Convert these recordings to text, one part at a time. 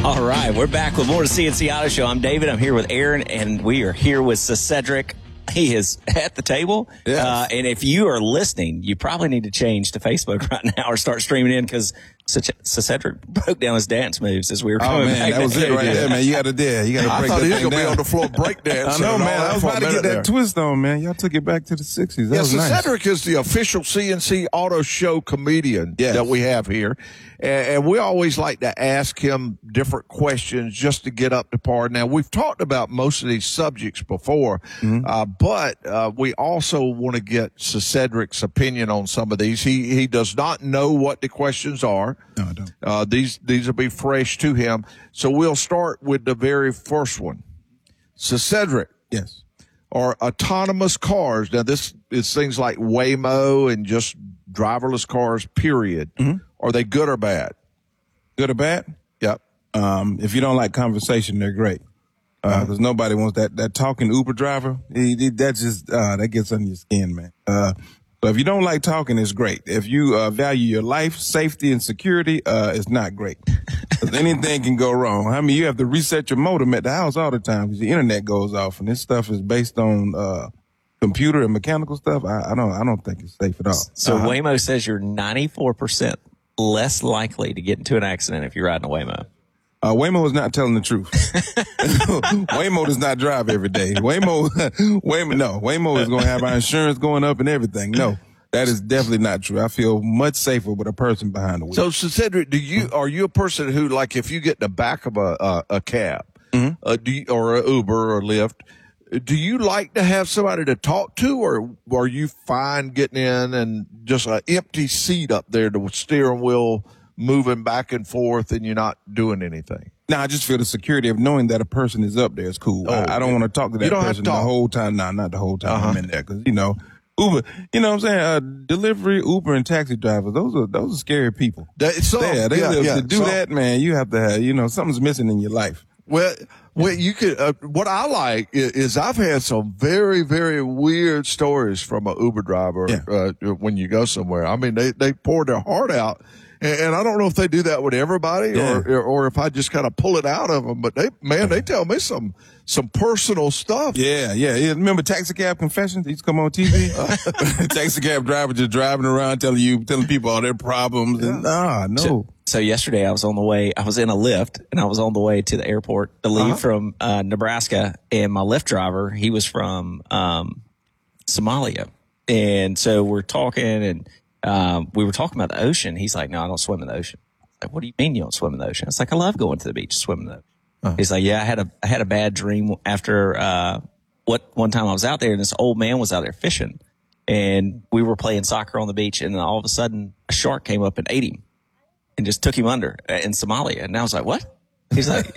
All right, we're back with more of the CNC Auto Show. I'm David. I'm here with Aaron, and we are here with Cedric. He is at the table. Yes. And if you are listening, you probably need to change to Facebook right now or start streaming in because Cedric broke down his dance moves as we were coming back. That was it right there, man. You got to dare. You got to I break thought that he was thing going to be down. on the floor breakdancing. I know, man. I was about to get that twist. twist on, man. Y'all took it back to the 60s. That Yes, was nice. Cedric is the official CNC Auto Show comedian that we have here. And we always like to ask him different questions just to get up to par. Now, we've talked about most of these subjects before, but we also want to get Cedric's opinion on some of these. He does not know what the questions are. No, I don't. These will be fresh to him. So we'll start with the very first one. So, Cedric. Yes. Are autonomous cars, now this is things like Waymo and just driverless cars, period. Are they good or bad? Good or bad? Yep. If you don't like conversation, they're great. Because nobody wants that talking Uber driver. That gets under your skin, man. So if you don't like talking, it's great. If you value your life, safety, and security, it's not great. 'Cause anything can go wrong. I mean, you have to reset your modem at the house all the time because the internet goes off, and this stuff is based on computer and mechanical stuff. I don't think it's safe at all. So Waymo says you're 94% less likely to get into an accident if you're riding a Waymo. Waymo is not telling the truth. Waymo does not drive every day. Waymo is going to have our insurance going up and everything. No, that is definitely not true. I feel much safer with a person behind the wheel. So Cedric, are you a person who, like, if you get in the back of a cab, or an Uber or Lyft, do you like to have somebody to talk to, or are you fine getting in and just an empty seat up there, the steering wheel moving back and forth, and you're not doing anything? No, I just feel the security of knowing that a person is up there is cool. I don't want to talk to that person the whole time. No, not the whole time I'm in there. Because, Uber, you know what I'm saying? Delivery, Uber, and taxi drivers, those are scary people. To do that, man, you have to have, something's missing in your life. Well, you could. What I like is I've had some very, very weird stories from an Uber driver when you go somewhere. I mean, they pour their heart out, and I don't know if they do that with everybody or if I just kind of pull it out of them. But they tell me some personal stuff. Yeah. Remember Taxi Cab Confessions? They used to come on TV. Taxi cab driver just driving around telling people all their problems. And no. So yesterday I was in a Lyft, and I was on the way to the airport to leave from Nebraska, and my Lyft driver, he was from Somalia. And so we're talking, and we were talking about the ocean. He's like, no, I don't swim in the ocean. I was like, what do you mean you don't swim in the ocean? It's like, I love going to the beach, swimming in the ocean. He's like, yeah, I had a bad dream after one time I was out there, and this old man was out there fishing, and we were playing soccer on the beach, and then all of a sudden a shark came up and ate him and just took him under in Somalia. And I was like, what? He's like,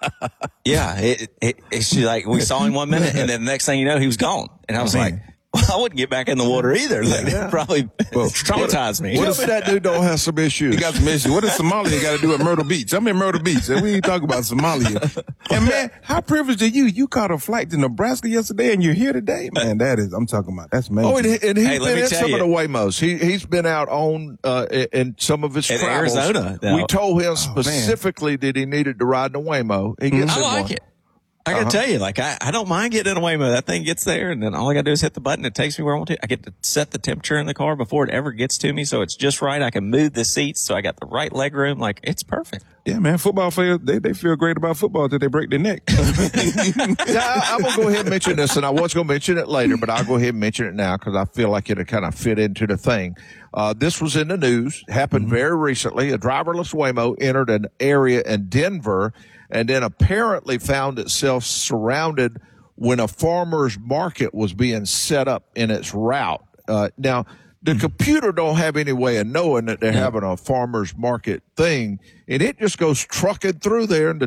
yeah. She's like, we saw him 1 minute, and then the next thing you know, he was gone. And I was like, well, I wouldn't get back in the water either. That probably traumatized me. Tell me that dude don't have some issues. He got some issues. What does Somalia got to do at Myrtle Beach? I'm in Myrtle Beach, and we ain't talking about Somalia. And man, how privileged are you? You caught a flight to Nebraska yesterday, and you're here today, man. I'm talking about. That's amazing. Oh, and he's been in some of the you. Waymos. He's been out on in some of his in travels. Arizona. We told him specifically that he needed to ride in a Waymo. He gets I in like one. it. I gotta tell you, like, I don't mind getting in a Waymo. That thing gets there, and then all I gotta do is hit the button. It takes me where I want to. I get to set the temperature in the car before it ever gets to me, so it's just right. I can move the seats, so I got the right leg room. Like, it's perfect. Yeah, man. Football players, they feel great about football until they break their neck. I'm going to go ahead and mention this, and I was going to mention it later, but I'll go ahead and mention it now because I feel like it'll kind of fit into the thing. This was in the news, happened very recently. A driverless Waymo entered an area in Denver and then apparently found itself surrounded when a farmer's market was being set up in its route. Now, the computer don't have any way of knowing that they're having a farmer's market thing, and it just goes trucking through there, and the